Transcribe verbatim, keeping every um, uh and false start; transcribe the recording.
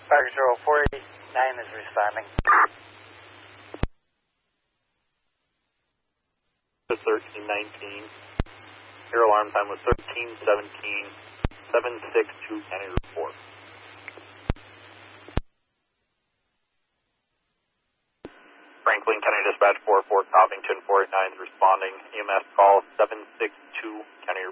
Fire Control four eighty-nine is responding. thirteen nineteen. Your alarm time was thirteen seventeen. seven six two County Route four. Franklin County Dispatch four four Covington four eight nine is responding. E M S call seven six two County